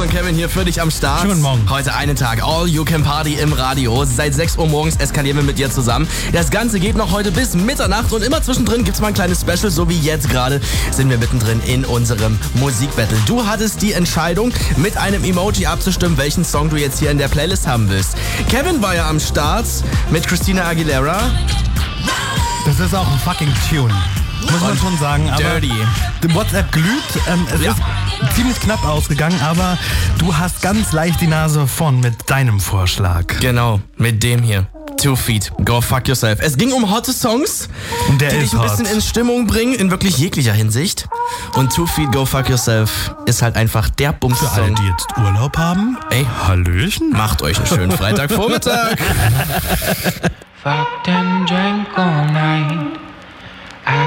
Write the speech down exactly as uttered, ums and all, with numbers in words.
und Kevin hier für dich am Start. Schönen Morgen. Heute einen Tag All You Can Party im Radio. Seit sechs Uhr morgens eskalieren wir mit dir zusammen. Das Ganze geht noch heute bis Mitternacht und immer zwischendrin gibt's mal ein kleines Special, so wie jetzt gerade sind wir mittendrin in unserem Musikbattle. Du hattest die Entscheidung, mit einem Emoji abzustimmen, welchen Song du jetzt hier in der Playlist haben willst. Kevin war ja am Start mit Christina Aguilera. Das ist auch ein fucking Tune. Muss man schon sagen, aber Dirty. die WhatsApp glüht. Ähm, es Ja. ist ziemlich knapp ausgegangen, aber du hast ganz leicht die Nase vorn mit deinem Vorschlag. Genau, mit dem hier. Two Feet, Go Fuck Yourself. Es ging um hotte Songs, Und der die ist dich ein hot. bisschen in Stimmung bringen, in wirklich jeglicher Hinsicht. Und Two Feet, Go Fuck Yourself ist halt einfach der Für alle, Bums-Song. die jetzt Urlaub haben, Ey, Hallöchen. macht euch einen schönen Freitagvormittag. Fucked and drank all night.